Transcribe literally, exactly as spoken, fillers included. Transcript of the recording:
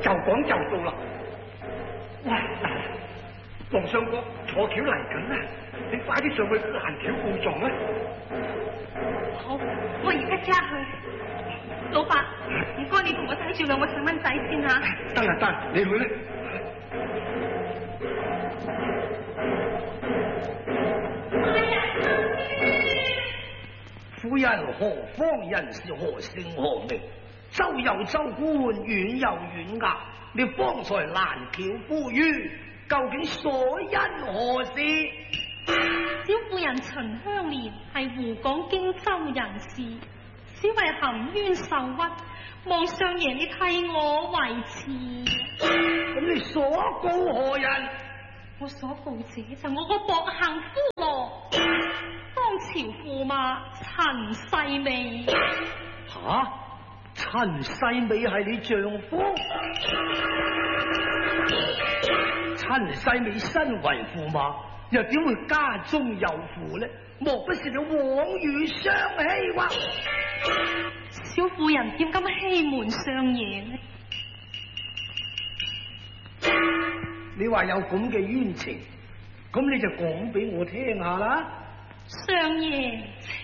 就講就到啦。喂，嗱，皇上個坐轎嚟緊啦，你快啲上去攔轎告狀啦。 好，我而家即刻去。老伯，唔該你同我睇住兩個細蚊仔先啊。 得啦得啦，你去啦。 夫人何方人士？何姓何名？州有州官，縣有縣衙。你方才攔轎呼籲，究竟所因何事？ 小婦人秦香蓮係湖廣荊州人士，只為含冤受屈，望上爺你替我維持。 咁你所告何人？ 我所告者就我個薄幸夫羅，當朝駙馬陳世美。 吓？陳世美係你丈夫？陳世美身為駙馬，又點會家中有婦呢？莫不是你枉與相欺哇？ 小婦人點敢欺瞞相爺呢？ 你話有咁嘅冤情，咁你就講俾我聽下啦。 相爺。